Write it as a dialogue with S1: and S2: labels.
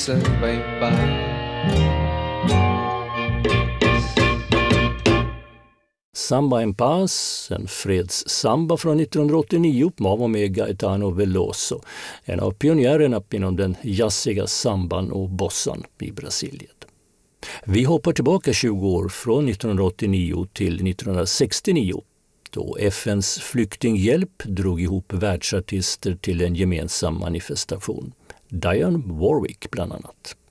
S1: samba em paz.
S2: Samba en paz, en fredssamba från 1989 var med Gaetano Veloso, en av pionjärerna inom den jazziga samban och bossan i Brasilien. Vi hoppar tillbaka 20 år från 1989 till 1969 då FNs flyktinghjälp drog ihop världsartister till en gemensam manifestation. Dionne Warwick bland annat.